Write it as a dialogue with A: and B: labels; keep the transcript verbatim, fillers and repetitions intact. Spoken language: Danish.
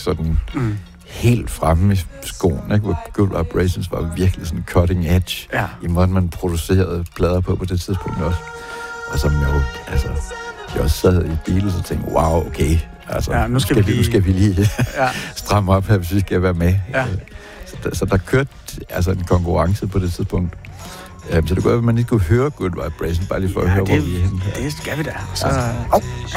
A: sådan mm. helt fremme i skoen, ikke? Hvor Good Vibrations var virkelig sådan cutting edge
B: ja.
A: i måden, man producerede plader på på det tidspunkt også. Og som jo, altså, jeg også sad i bilen og tænkte, wow, okay, altså,
B: ja, nu, skal
A: skal
B: vi,
A: vi, nu skal vi lige
B: ja.
A: stramme op her, hvis vi skal være med.
B: Ja.
A: Så, der, så der kørte altså en konkurrence på det tidspunkt. Um, så det går, at man ikke kunne høre Good Vibration, bare lige for
B: ja,
A: at høre,
B: det,
A: hvor vi er henne.
B: Det skal vi da. Så,
A: ja. Oh,